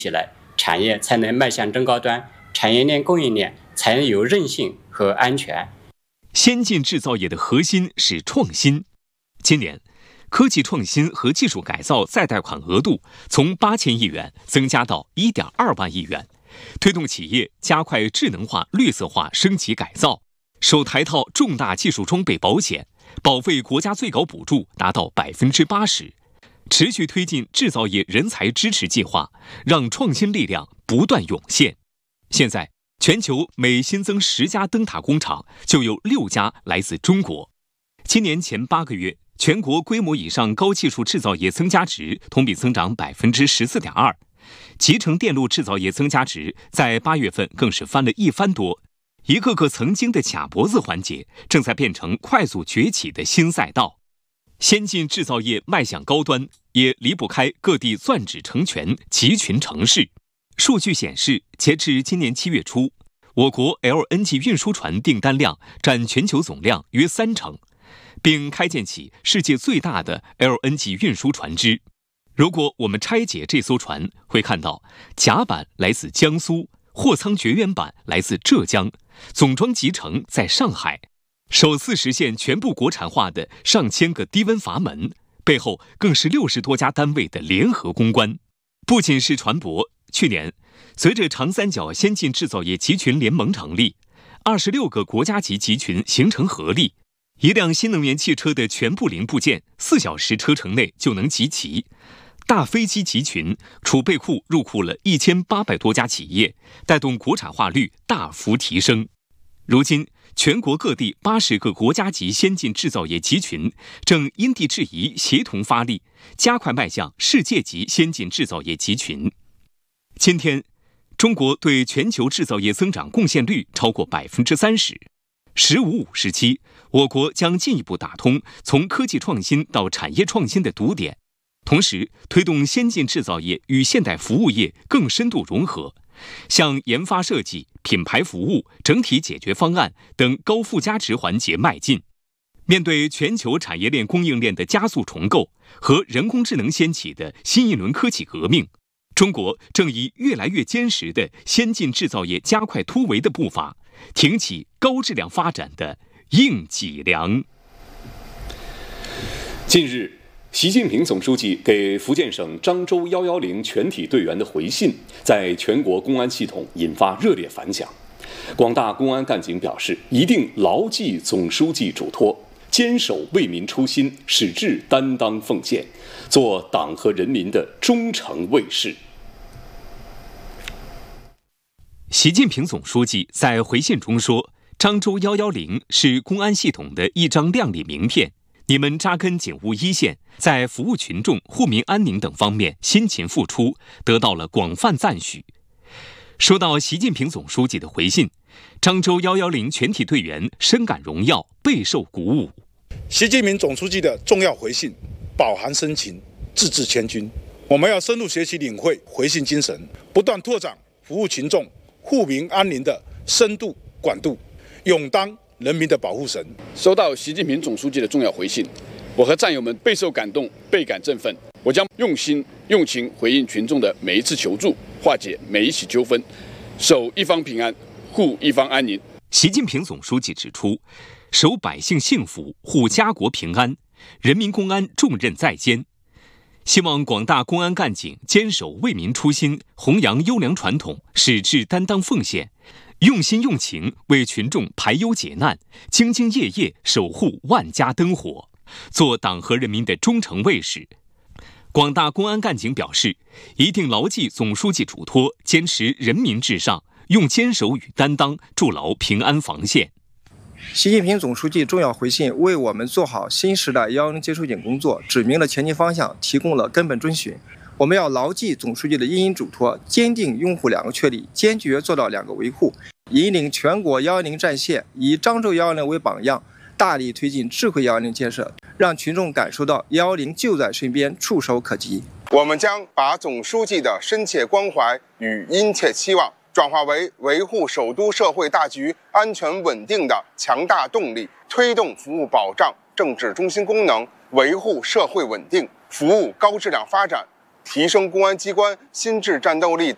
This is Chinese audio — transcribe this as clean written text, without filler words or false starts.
起来，产业才能迈向中高端，产业链、供应链才能有韧性和安全。 先进制造业的核心是创新。今年，科技创新和技术改造再贷款额度从8000亿元增加到1.2万亿元，推动企业加快智能化、绿色化升级改造。首台套重大技术装备保险，保费国家最高补助达到80%，持续推进制造业人才支持计划，让创新力量不断涌现。现在，全球每新增10家灯塔工厂，就有6家来自中国。今年前8个月，全国规模以上高技术制造业增加值同比增长14.2%，集成电路制造业增加值在8月份更是翻了1番多。一个个曾经的卡脖子环节，正在变成快速崛起的新赛道。先进制造业迈向高端，也离不开各地钻指成拳、集群成市。数据显示，截至今年7月初，我国 LNG 运输船订单量占全球总量约30%，并开建起世界最大的 LNG 运输船只。如果我们拆解这艘船，会看到甲板来自江苏，货舱绝缘板来自浙江，总装集成在上海，首次实现全部国产化的上千个低温阀门，背后更是60多家单位的联合攻关。不仅是船舶，去年随着长三角先进制造业集群联盟成立，26个国家级集群形成合力，一辆新能源汽车的全部零部件4小时车程内就能集齐。大飞机集群储备库入库了1800多家企业，带动国产化率大幅提升。如今，全国各地80个国家级先进制造业集群正因地制宜协同发力，加快迈向世界级先进制造业集群。今天，中国对全球制造业增长贡献率超过30%。15-57，我国将进一步打通从科技创新到产业创新的堵点，同时推动先进制造业与现代服务业更深度融合，向研发设计、品牌服务、整体解决方案等高附加值环节迈进。面对全球产业链供应链的加速重构和人工智能掀起的新一轮科技革命，中国正以越来越坚实的先进制造业加快突围的步伐，挺起高质量发展的硬脊梁。 近日，习近平总书记给福建省漳州110全体队员的回信，在全国公安系统引发热烈反响。广大公安干警表示，一定牢记总书记嘱托，坚守为民初心，矢志担当奉献，做党和人民的忠诚卫士。 习近平总书记在回信中说，漳州110是公安系统的一张亮丽名片，你们扎根警务一线，在服务群众、护民安宁等方面辛勤付出，得到了广泛赞许。说到习近平总书记的回信，漳州110全体队员深感荣耀，备受鼓舞。 习近平总书记的重要回信饱含深情，字字千钧。我们要深入学习领会回信精神，不断拓展服务群众、护民安宁的深度广度，勇当人民的保护神。 收到习近平总书记的重要回信，我和战友们备受感动，倍感振奋。我将用心用情回应群众的每一次求助，化解每一起纠纷，守一方平安，护一方安宁。 习近平总书记指出，守百姓幸福，护家国平安，人民公安重任在肩。希望广大公安干警坚守为民初心，弘扬优良传统，矢志担当奉献，用心用情为群众排忧解难，兢兢业业守护万家灯火，做党和人民的忠诚卫士。广大公安干警表示，一定牢记总书记嘱托，坚持人民至上，用坚守与担当筑牢平安防线。 习近平总书记重要回信为我们做好新时代110接收警工作指明了前进方向，提供了根本遵循。我们要牢记总书记的殷嘱托，坚定拥护2个确立，坚决做到2个维护，引领全国110战线，以漳州110为榜样，大力推进智慧110建设，让群众感受到110就在身边，触手可及。 我们将把总书记的深切关怀与殷切期望转化为维护首都社会大局安全稳定的强大动力，推动服务保障政治中心功能，维护社会稳定，服务高质量发展，提升公安机关心智战斗力。